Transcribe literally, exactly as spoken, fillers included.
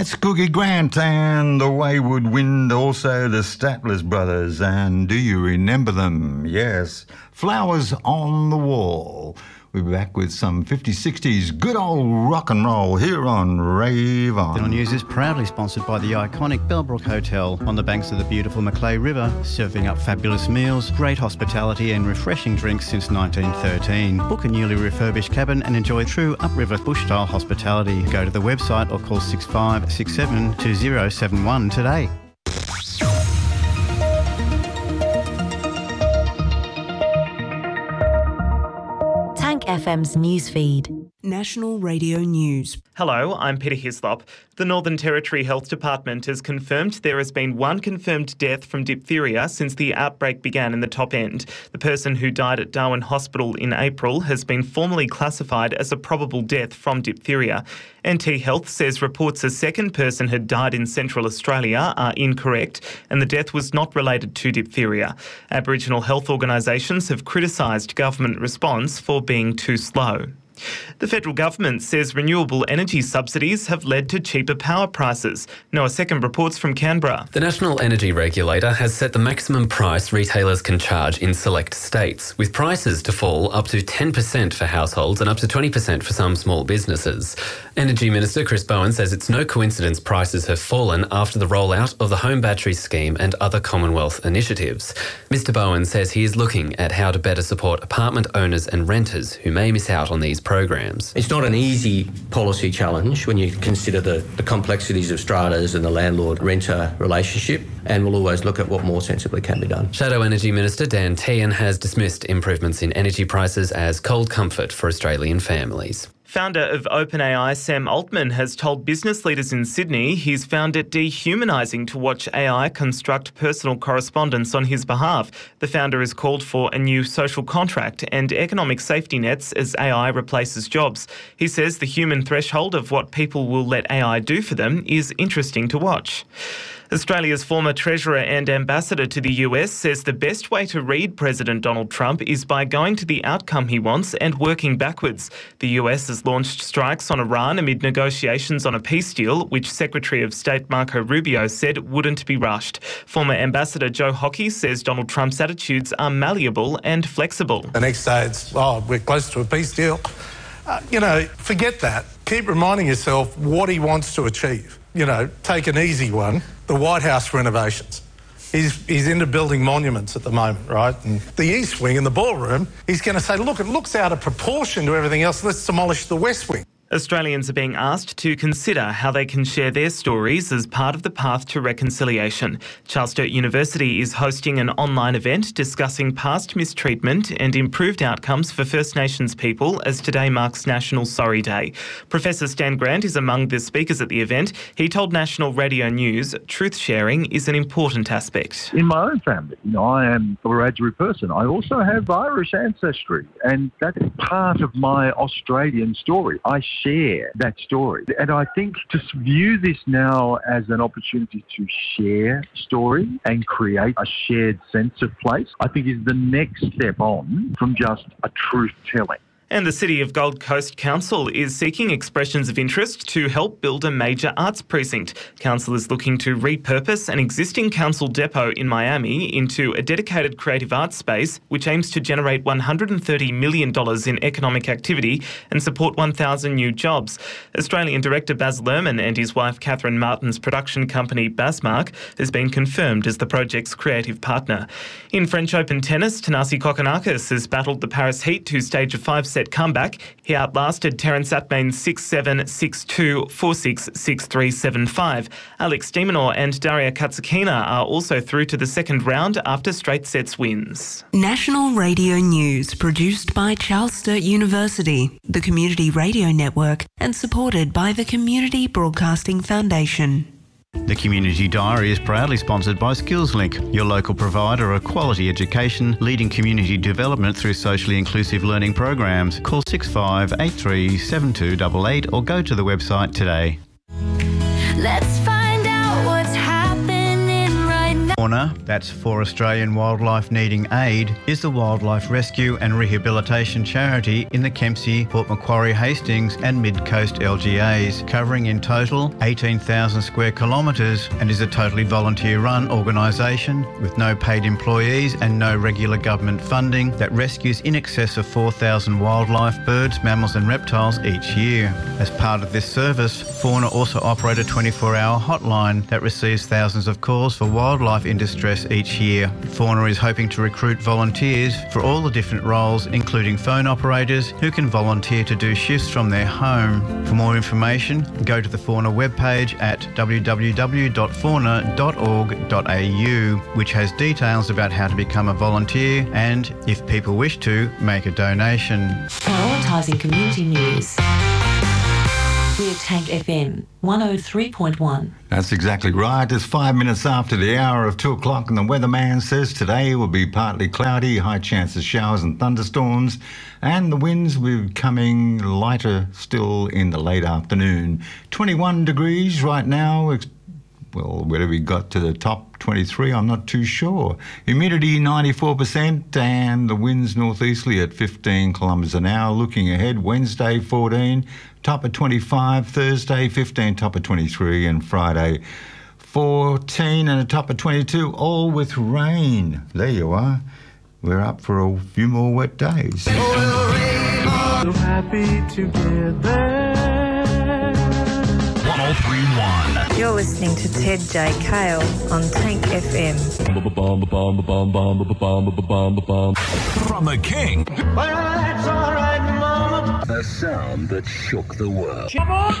That's Cookie Grant and the Wayward Wind, also the Statler Brothers. And do you remember them? Yes, Flowers on the Wall. We're back with some fifties, sixties good old rock and roll here on Rave On. General News is proudly sponsored by the iconic Bellbrook Hotel on the banks of the beautiful Macleay River, serving up fabulous meals, great hospitality and refreshing drinks since nineteen thirteen. Book a newly refurbished cabin and enjoy true upriver bush-style hospitality. Go to the website or call six five six seven two zero seven one today. F M's newsfeed. National Radio News. Hello, I'm Peter Hislop. The Northern Territory Health Department has confirmed there has been one confirmed death from diphtheria since the outbreak began in the top end. The person who died at Darwin Hospital in April has been formally classified as a probable death from diphtheria. N T Health says reports a second person had died in Central Australia are incorrect and the death was not related to diphtheria. Aboriginal health organisations have criticised government response for being too slow. The federal government says renewable energy subsidies have led to cheaper power prices. Noah Second reports from Canberra. The National Energy Regulator has set the maximum price retailers can charge in select states, with prices to fall up to ten percent for households and up to twenty percent for some small businesses. Energy Minister Chris Bowen says it's no coincidence prices have fallen after the rollout of the Home Battery Scheme and other Commonwealth initiatives. Mister Bowen says he is looking at how to better support apartment owners and renters who may miss out on these programs. It's not an easy policy challenge when you consider the, the complexities of stratas and the landlord-renter relationship, and we'll always look at what more sensibly can be done. Shadow Energy Minister Dan Tehan has dismissed improvements in energy prices as cold comfort for Australian families. Founder of OpenAI, Sam Altman, has told business leaders in Sydney he's found it dehumanising to watch A I construct personal correspondence on his behalf. The founder has called for a new social contract and economic safety nets as A I replaces jobs. He says the human threshold of what people will let A I do for them is interesting to watch. Australia's former Treasurer and Ambassador to the U S says the best way to read President Donald Trump is by going to the outcome he wants and working backwards. The U S has launched strikes on Iran amid negotiations on a peace deal, which Secretary of State Marco Rubio said wouldn't be rushed. Former Ambassador Joe Hockey says Donald Trump's attitudes are malleable and flexible. The next day it's, oh, we're close to a peace deal. Uh, you know, forget that. Keep reminding yourself what he wants to achieve. You know, take an easy one, the White House renovations. He's, he's into building monuments at the moment, right? And the East Wing and the ballroom, he's going to say, look, it looks out of proportion to everything else, let's demolish the West Wing. Australians are being asked to consider how they can share their stories as part of the path to reconciliation. Charles Sturt University is hosting an online event discussing past mistreatment and improved outcomes for First Nations people as today marks National Sorry Day. Professor Stan Grant is among the speakers at the event. He told National Radio News truth sharing is an important aspect. In my own family, you know, I am a Wiradjuri person. I also have Irish ancestry, and that's part of my Australian story. I share that story. And I think to view this now as an opportunity to share story and create a shared sense of place, I think is the next step on from just a truth-telling. And the City of Gold Coast Council is seeking expressions of interest to help build a major arts precinct. Council is looking to repurpose an existing council depot in Miami into a dedicated creative arts space, which aims to generate one hundred thirty million dollars in economic activity and support one thousand new jobs. Australian director Baz Luhrmann and his wife Catherine Martin's production company Basmark has been confirmed as the project's creative partner. In French Open tennis, Thanasi Kokkinakis has battled the Paris Heat to stage a five-set comeback. He outlasted Terence Atmain six seven, six two, four six, six three, seven five. Alex de Minaur and Daria Katsukina are also through to the second round after straight sets wins. National Radio News, produced by Charles Sturt University, the Community Radio Network, and supported by the Community Broadcasting Foundation. The Community Diary is proudly sponsored by SkillsLink, your local provider of quality education, leading community development through socially inclusive learning programs. Call six five eight three seven two eight eight or go to the website today. Let's find out what's happening right now. Fauna, that's for Australian Wildlife Needing Aid, is the wildlife rescue and rehabilitation charity in the Kempsey, Port Macquarie, Hastings and Mid-Coast L G As, covering in total eighteen thousand square kilometres, and is a totally volunteer-run organisation with no paid employees and no regular government funding that rescues in excess of four thousand wildlife, birds, mammals and reptiles each year. As part of this service, Fauna also operate a twenty-four hour hotline that receives thousands of calls for wildlife in distress each year. Fauna is hoping to recruit volunteers for all the different roles, including phone operators who can volunteer to do shifts from their home. For more information, go to the Fauna webpage at w w w dot fauna dot org dot a u, which has details about how to become a volunteer and, if people wish to, make a donation. Prioritising community news. We're Tank F M one oh three point one. That's exactly right. It's five minutes after the hour of two o'clock and the weatherman says today will be partly cloudy, high chance of showers and thunderstorms, and the winds will be coming lighter still in the late afternoon. twenty-one degrees right now. Well, whether we got to the top twenty-three, I'm not too sure. Humidity ninety-four percent and the winds northeasterly at fifteen kilometres an hour. Looking ahead, Wednesday fourteen, top of twenty-five, Thursday fifteen, top of twenty-three, and Friday fourteen and a top of twenty-two, all with rain. There you are. We're up for a few more wet days. So happy together. one oh three point one. You're listening to Ted J. Kale on Tank F M. From the King. Well, that's all right, Mama. A sound that shook the world. Come on.